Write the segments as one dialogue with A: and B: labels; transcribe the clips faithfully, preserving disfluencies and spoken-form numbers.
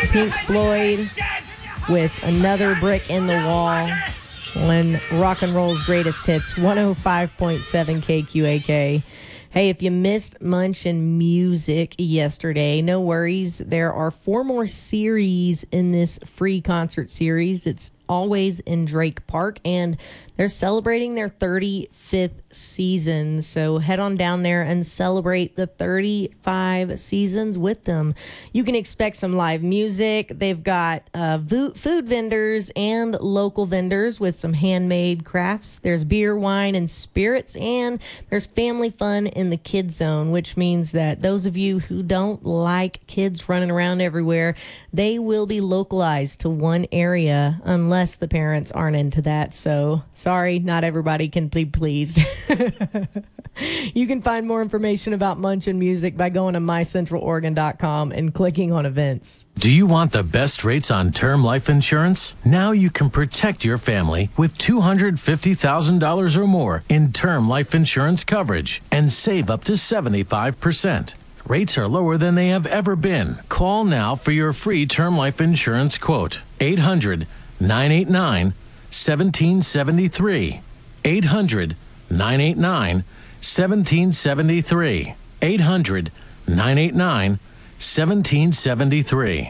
A: Pink Floyd with Another Brick in the Wall on Rock and Roll's Greatest Hits, one oh five point seven K Q A K. Hey, if you missed Munchin Music yesterday, no worries. There are four more series in this free concert series. It's always in Drake Park, and they're celebrating their thirty-fifth season. So head on down there and celebrate the thirty-five seasons with them. You can expect some live music. They've got uh, vo- food vendors and local vendors with some handmade crafts. There's beer, wine, and spirits, and there's family fun in the kids zone, which means that those of you who don't like kids running around everywhere, they will be localized to one area unless the parents aren't into that. So sorry, not everybody can be pleased. You can find more information about Munchin Music by going to my central oregon dot com and clicking on events.
B: Do you want the best rates on term life insurance? Now you can protect your family with two hundred fifty thousand dollars or more in term life insurance coverage and save up to seventy-five percent. Rates are lower than they have ever been. Call now for your free term life insurance quote. eight hundred, nine eight nine, one seven seven three. eight hundred, nine eight nine, one seven seven three. eight hundred, nine eight nine, one seven seven three.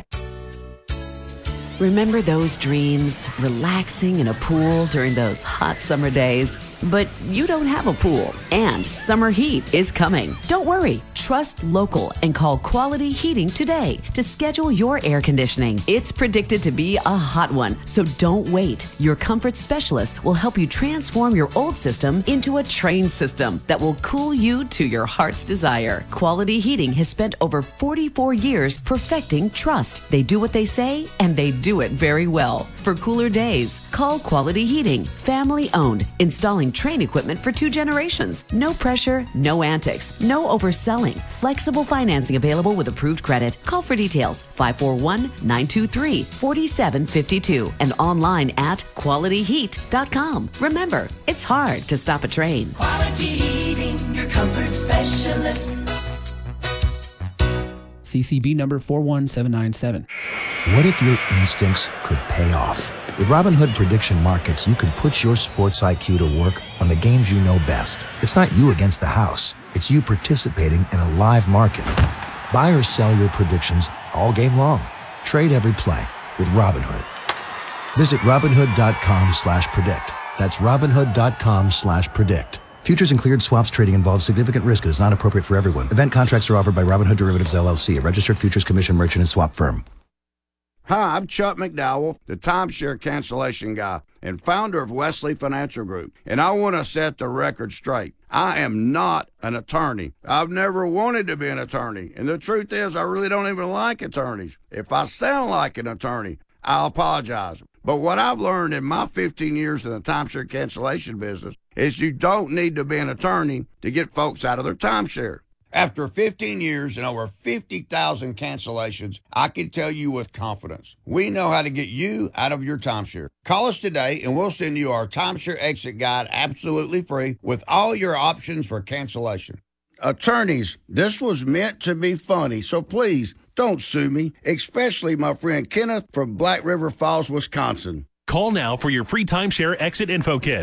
C: Remember those dreams, relaxing in a pool during those hot summer days? But you don't have a pool, and summer heat is coming. Don't worry. Trust local and call Quality Heating today to schedule your air conditioning. It's predicted to be a hot one, so don't wait. Your comfort specialist will help you transform your old system into a trained system that will cool you to your heart's desire. Quality Heating has spent over forty-four years perfecting trust. They do what they say, and they do it very well. For cooler days, call Quality Heating. Family owned, installing Trane equipment for two generations. No pressure, no antics, no overselling. Flexible financing available with approved credit. Call for details five four one, nine two three, four seven five two and online at quality heat dot com. Remember, it's hard to stop a train.
D: Quality Heating, your comfort specialist.
E: C C B number four one seven nine seven.
F: What if your instincts could pay off? With Robinhood Prediction Markets, you could put your sports I Q to work on the games you know best. It's not you against the house. It's you participating in a live market. Buy or sell your predictions all game long. Trade every play with Robinhood. Visit Robinhood.com slash predict. That's Robinhood.com slash predict. Futures and cleared swaps trading involves significant risk and is not appropriate for everyone. Event contracts are offered by Robinhood Derivatives, L L C, a registered futures commission merchant and swap firm.
G: Hi, I'm Chuck McDowell, the timeshare cancellation guy and founder of Wesley Financial Group, and I want to set the record straight. I am not an attorney. I've never wanted to be an attorney, and the truth is I really don't even like attorneys. If I sound like an attorney, I'll apologize. But what I've learned in my fifteen years in the timeshare cancellation business is you don't need to be an attorney to get folks out of their timeshare. After fifteen years and over fifty thousand cancellations, I can tell you with confidence, we know how to get you out of your timeshare. Call us today and we'll send you our timeshare exit guide absolutely free with all your options for cancellation. Attorneys, this was meant to be funny, so please don't sue me, especially my friend Kenneth from Black River Falls, Wisconsin.
H: Call now for your free timeshare exit info kit.